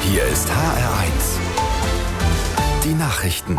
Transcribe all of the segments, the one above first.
Hier ist HR1. Die Nachrichten.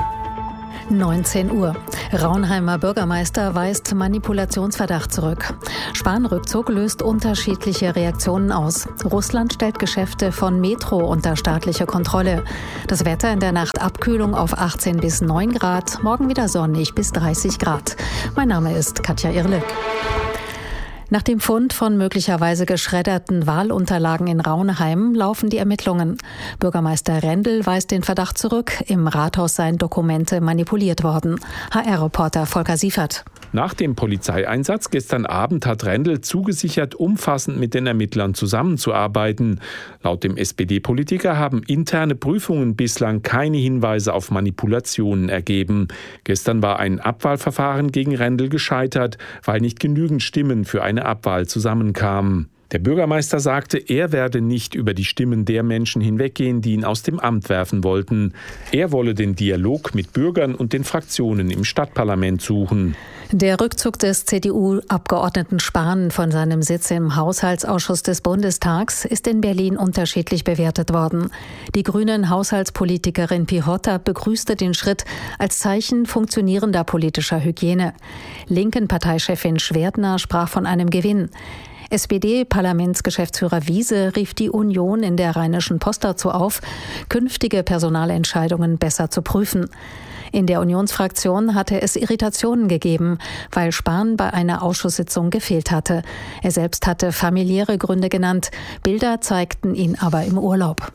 19 Uhr. Raunheimer Bürgermeister weist Manipulationsverdacht zurück. Spahn-Rückzug löst unterschiedliche Reaktionen aus. Russland stellt Geschäfte von Metro unter staatliche Kontrolle. Das Wetter in der Nacht Abkühlung auf 18 bis 9 Grad, morgen wieder sonnig bis 30 Grad. Mein Name ist Katja Irle. Nach dem Fund von möglicherweise geschredderten Wahlunterlagen in Raunheim laufen die Ermittlungen. Bürgermeister Rendel weist den Verdacht zurück, im Rathaus seien Dokumente manipuliert worden. HR-Reporter Volker Siefert. Nach dem Polizeieinsatz gestern Abend hat Rendel zugesichert, umfassend mit den Ermittlern zusammenzuarbeiten. Laut dem SPD-Politiker haben interne Prüfungen bislang keine Hinweise auf Manipulationen ergeben. Gestern war ein Abwahlverfahren gegen Rendel gescheitert, weil nicht genügend Stimmen für eine Abwahl zusammenkamen. Der Bürgermeister sagte, er werde nicht über die Stimmen der Menschen hinweggehen, die ihn aus dem Amt werfen wollten. Er wolle den Dialog mit Bürgern und den Fraktionen im Stadtparlament suchen. Der Rückzug des CDU-Abgeordneten Spahn von seinem Sitz im Haushaltsausschuss des Bundestags ist in Berlin unterschiedlich bewertet worden. Die grünen Haushaltspolitikerin Pihota begrüßte den Schritt als Zeichen funktionierender politischer Hygiene. Linken Parteichefin Schwerdner sprach von einem Gewinn. SPD-Parlamentsgeschäftsführer Wiese rief die Union in der Rheinischen Post dazu auf, künftige Personalentscheidungen besser zu prüfen. In der Unionsfraktion hatte es Irritationen gegeben, weil Spahn bei einer Ausschusssitzung gefehlt hatte. Er selbst hatte familiäre Gründe genannt, Bilder zeigten ihn aber im Urlaub.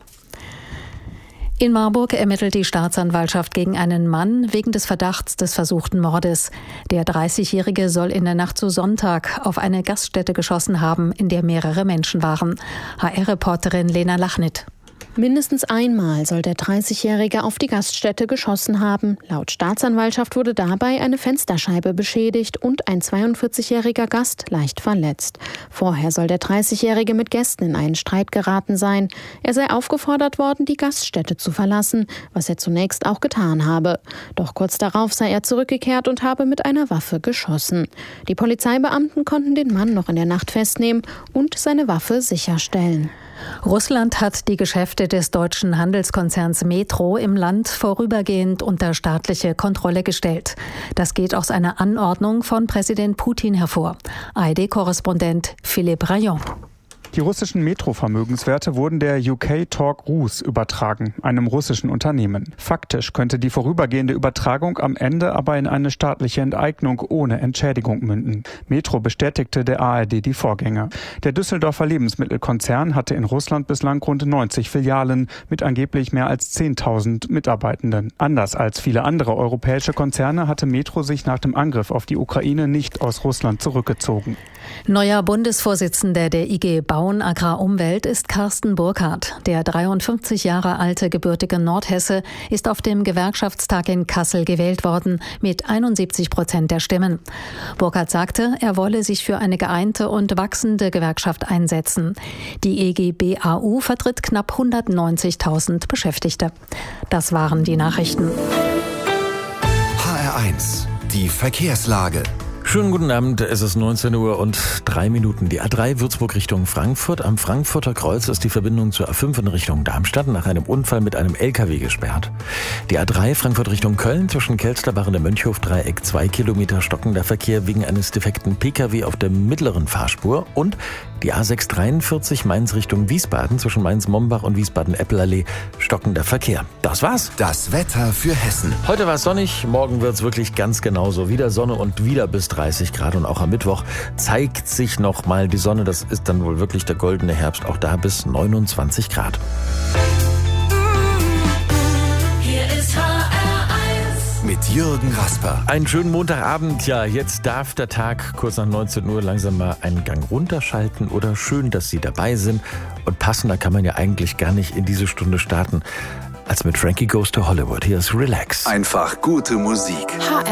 In Marburg ermittelt die Staatsanwaltschaft gegen einen Mann wegen des Verdachts des versuchten Mordes. Der 30-Jährige soll in der Nacht zu Sonntag auf eine Gaststätte geschossen haben, in der mehrere Menschen waren. HR-Reporterin Lena Lachnit. Mindestens einmal soll der 30-Jährige auf die Gaststätte geschossen haben. Laut Staatsanwaltschaft wurde dabei eine Fensterscheibe beschädigt und ein 42-jähriger Gast leicht verletzt. Vorher soll der 30-Jährige mit Gästen in einen Streit geraten sein. Er sei aufgefordert worden, die Gaststätte zu verlassen, was er zunächst auch getan habe. Doch kurz darauf sei er zurückgekehrt und habe mit einer Waffe geschossen. Die Polizeibeamten konnten den Mann noch in der Nacht festnehmen und seine Waffe sicherstellen. Russland hat die Geschäfte des deutschen Handelskonzerns Metro im Land vorübergehend unter staatliche Kontrolle gestellt. Das geht aus einer Anordnung von Präsident Putin hervor. ARD-Korrespondent Philippe Rayon. Die russischen Metro-Vermögenswerte wurden der UK Talk Rus übertragen, einem russischen Unternehmen. Faktisch könnte die vorübergehende Übertragung am Ende aber in eine staatliche Enteignung ohne Entschädigung münden. Metro bestätigte der ARD die Vorgänge. Der Düsseldorfer Lebensmittelkonzern hatte in Russland bislang rund 90 Filialen mit angeblich mehr als 10.000 Mitarbeitenden. Anders als viele andere europäische Konzerne hatte Metro sich nach dem Angriff auf die Ukraine nicht aus Russland zurückgezogen. Neuer Bundesvorsitzender der IG Bauen Agrar Umwelt ist Carsten Burkhardt. Der 53 Jahre alte gebürtige Nordhesse ist auf dem Gewerkschaftstag in Kassel gewählt worden mit 71% der Stimmen. Burkhardt sagte, er wolle sich für eine geeinte und wachsende Gewerkschaft einsetzen. Die IG BAU vertritt knapp 190.000 Beschäftigte. Das waren die Nachrichten. HR1, die Verkehrslage. Schönen guten Abend, es ist 19 Uhr und 3 Minuten. Die A3 Würzburg Richtung Frankfurt. Am Frankfurter Kreuz ist die Verbindung zur A5 in Richtung Darmstadt nach einem Unfall mit einem LKW gesperrt. Die A3 Frankfurt Richtung Köln zwischen Kelsterbach und dem Mönchhof-Dreieck 2 Kilometer stockender Verkehr wegen eines defekten Pkw auf der mittleren Fahrspur. Und die A643 Mainz Richtung Wiesbaden zwischen Mainz-Mombach und Wiesbaden-Eppelallee stockender Verkehr. Das war's. Das Wetter für Hessen. Heute war es sonnig, morgen wird's wirklich ganz genauso. Wieder Sonne und wieder bis 30 Grad und auch am Mittwoch zeigt sich noch mal die Sonne. Das ist dann wohl wirklich der goldene Herbst, auch da bis 29 Grad. Hier ist HR1 mit Jürgen Rasper. Einen schönen Montagabend. Ja, jetzt darf der Tag kurz nach 19 Uhr langsam mal einen Gang runterschalten oder schön, dass Sie dabei sind. Und passender kann man ja eigentlich gar nicht in diese Stunde starten als mit Frankie Goes to Hollywood. Hier ist Relax. Einfach gute Musik.